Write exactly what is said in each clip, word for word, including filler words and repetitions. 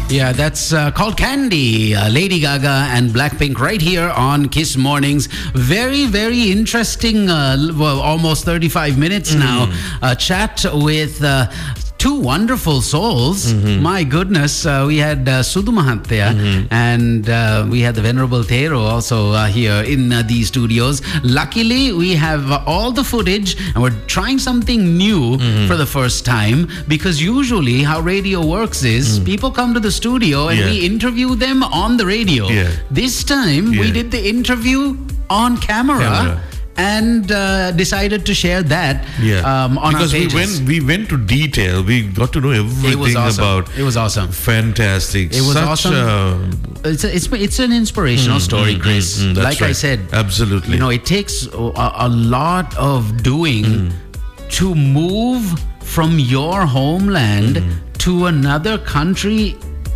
Yeah, that's uh, called Candy. Uh, Lady Gaga and Blackpink right here on Kiss Mornings. Very, very interesting, uh, well, almost thirty-five minutes mm. now. Uh, chat with... Uh, Two wonderful souls. Mm-hmm. My goodness. Uh, we had uh, Sudhu Mahathya mm-hmm. and uh, we had the Venerable Thero also uh, here in uh, these studios. Luckily, we have uh, all the footage and we're trying something new mm-hmm. for the first time, because usually how radio works is mm. people come to the studio and yeah. we interview them on the radio. Yeah. This time, yeah. we did the interview on camera. camera. And uh, decided to share that yeah. um, on because our pages. Because we went, we went to detail. We got to know everything it was awesome. about. It was awesome. Fantastic. It was Such awesome. A, it's, a, it's it's an inspirational mm, story, mm, Chris. Mm, mm, like right. I said, absolutely. You know, it takes a, a lot of doing mm. to move from your homeland mm. to another country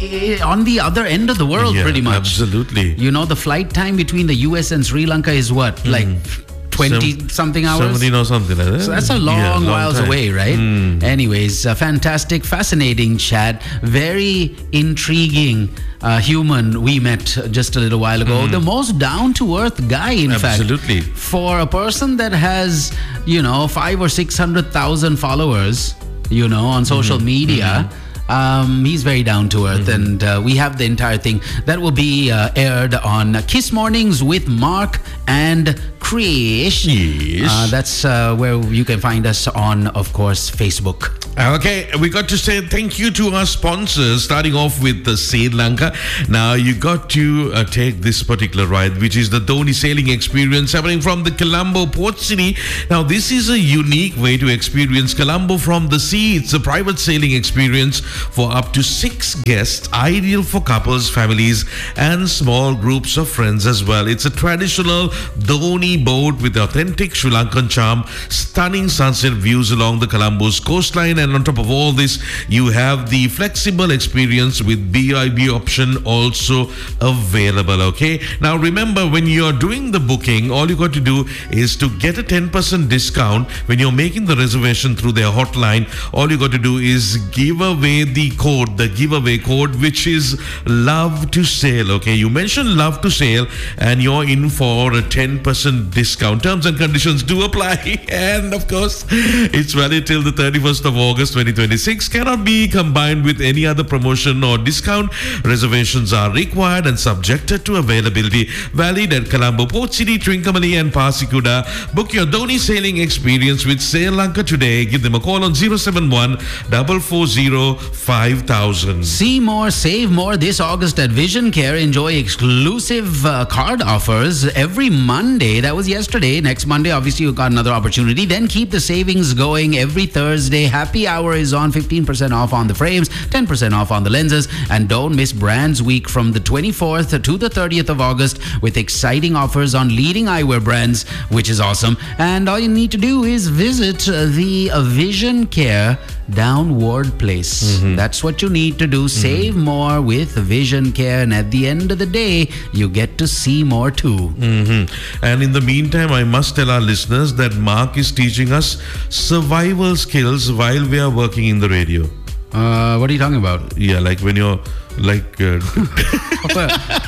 on the other end of the world, yeah, pretty much. Absolutely. You know, the flight time between the U S and Sri Lanka is what? Mm. Like twenty Sem- something hours? seventeen or something like that. So that's a long, yeah, long whiles time. away, right? Mm. Anyways, a fantastic, fascinating chat. Very intriguing uh, human we met just a little while ago. Mm. The most down-to-earth guy, in Absolutely. fact. For a person that has, you know, five or six hundred thousand followers, you know, on social mm-hmm. media. Mm-hmm. Um, he's very down to earth, mm-hmm. and uh, we have the entire thing that will be uh, aired on Kiss Mornings with Mark and Krish. Yes. Uh, that's uh, where you can find us on, of course, Facebook. Okay, we got to say thank you to our sponsors, starting off with the Sri Lanka. Now, you got to uh, take this particular ride, which is the Dhoni sailing experience happening from the Colombo port city. Now, this is a unique way to experience Colombo from the sea. It's a private sailing experience for up to six guests, ideal for couples, families, and small groups of friends as well. It's a traditional Dhoni boat with authentic Sri Lankan charm, stunning sunset views along the Colombo's coastline, and on top of all this, you have the flexible experience with B I B option also available. Okay, now remember, when you're doing the booking, all you got to do is to get a ten percent discount when you're making the reservation through their hotline. All you got to do is give away the code, the giveaway code, which is Love to Sail. Okay, you mention Love to Sail and you're in for a ten percent discount. Terms and conditions do apply, and of course it's valid till the thirty-first of August twenty twenty-six. Cannot be combined with any other promotion or discount. Reservations are required and subjected to availability. Valid at Colombo Port City, Trincomalee and Pasikuda. Book your Dhoni sailing experience with Sri Lanka today. Give them a call on zero seven one four four zero five thousand. See more, save more this August at Vision Care. Enjoy exclusive uh, card offers every Monday. That was yesterday. Next Monday, obviously, you got another opportunity. Then keep the savings going every Thursday. Happy hour is on. fifteen percent off on the frames, ten percent off on the lenses. And don't miss Brands Week from the twenty-fourth to the thirtieth of August with exciting offers on leading eyewear brands, which is awesome. And all you need to do is visit the uh, Vision Care Downward Place. Mm-hmm. That's what you need to do. Save mm-hmm. more with Vision Care, and at the end of the day, you get to see more too. Mm-hmm. And in the meantime, I must tell our listeners that Mark is teaching us survival skills while we are working in the radio. Uh, what are you talking about? Yeah, like when you're like uh, what,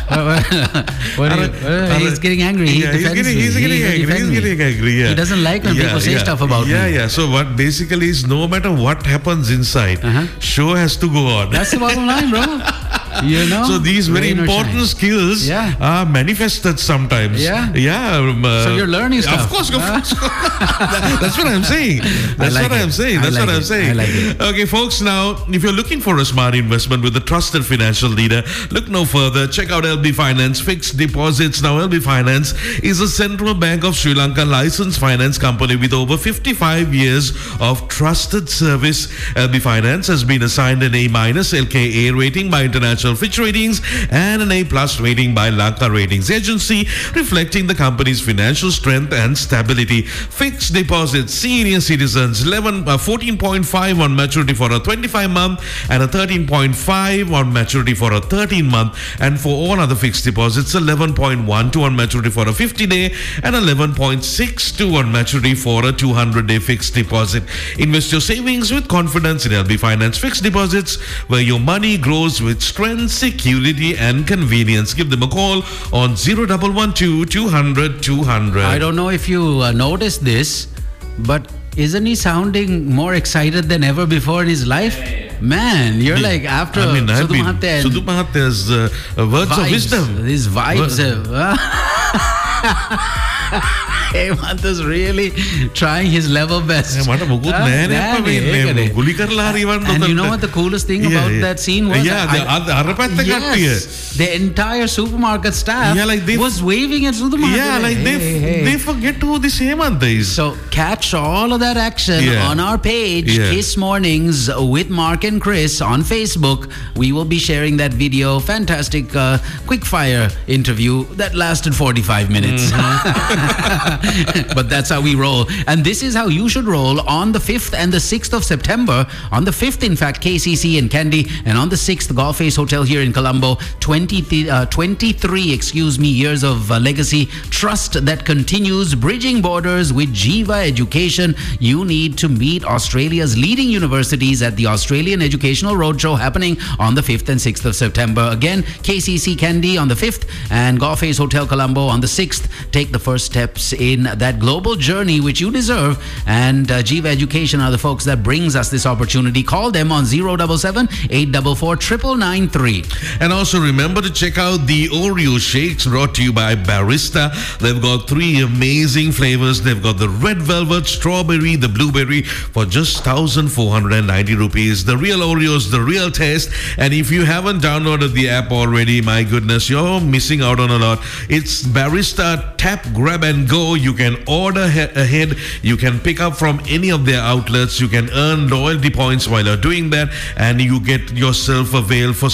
what are you, uh, he's getting angry. He yeah, he's getting, he's getting he, angry. He's getting angry. Yeah. He doesn't like when yeah, people say yeah. stuff about yeah, me. Yeah, yeah. So what basically is, no matter what happens inside, uh-huh. show has to go on. That's the bottom line, bro. You know. So these very important skills yeah. are manifested sometimes. Yeah. Yeah. Um, uh, so you're learning stuff. Of course. Of course. that, that's what I'm saying. That's like what it. I'm saying. That's like what it. I'm saying. I like it. Okay, folks. Now, if you're looking for a smart investment with a trusted financial leader, look no further. Check out L B Finance Fixed Deposits. Now, L B Finance is a Central Bank of Sri Lanka licensed finance company with over fifty-five years of trusted service. L B Finance has been assigned an A minus L K A rating by International Fitch Ratings and an A plus rating by Lanka Ratings Agency, reflecting the company's financial strength and stability. Fixed deposits, senior citizens, eleven, uh, fourteen point five on maturity for a twenty-five month and a thirteen point five on maturity for a thirteen month, and for all other fixed deposits, eleven point one two on maturity for a fifty day and eleven point six two on maturity for a two hundred day fixed deposit. Invest your savings with confidence in L B Finance Fixed Deposits, where your money grows with strength and security and convenience. Give them a call on zero one one two, two hundred, two hundred. I don't know if you uh, noticed this, but isn't he sounding more excited than ever before in his life? Man, you're like after I mean, I've Sudhu been Mahathir and Sudhu Mahathir's uh, uh, words of vibes, wisdom. These vibes. Uh, Hemant is really trying his level best. මට මොකුත් Ah, නැහැ නේ නෑ අප්පා මේ නේ, මේ ඒකනේ. ගුලි කරලා හරි වන්න And you උතන්ට. know what the coolest thing Yeah, about yeah. that scene was? Yeah, the- I- අර- අර පැත්ත කට්ටිය. yes, the entire supermarket staff Yeah, like they- was waving at Sudhu Mahathir. Yeah, like they Hey, hey. they forget who this Hemant is. So catch all of that action Yeah. on our page, Yeah. Kiss Mornings with Mark and Chris on Facebook. We will be sharing that video. Fantastic uh, quick fire interview that lasted forty-five minutes. Mm-hmm. But that's how we roll. And this is how you should roll on the fifth and the sixth of September. On the fifth, in fact, K C C and Kandy. And on the sixth, Golf Face Hotel here in Colombo. twenty, uh, twenty-three, excuse me, years of uh, legacy. Trust that continues. Bridging borders with Jiva Education. You need to meet Australia's leading universities at the Australian Educational Roadshow happening on the fifth and sixth of September. Again, K C C Kandy on the fifth and Golf Face Hotel Colombo on the sixth. Take the first steps in that global journey which you deserve. And uh, Jiva Education are the folks that brings us this opportunity. Call them on zero seven seven, eight four four, nine nine nine three. And also remember to check out the Oreo shakes brought to you by Barista. They've got three amazing flavors. They've got the red velvet, strawberry, the blueberry for just one thousand four hundred ninety rupees. The real Oreos, the real taste. And if you haven't downloaded the app already, my goodness, you're missing out on a lot. It's Barista Tap, Grab and Go. You can order he- ahead. You can pick up from any of their outlets. You can earn loyalty points while you're doing that. And you get yourself a veil for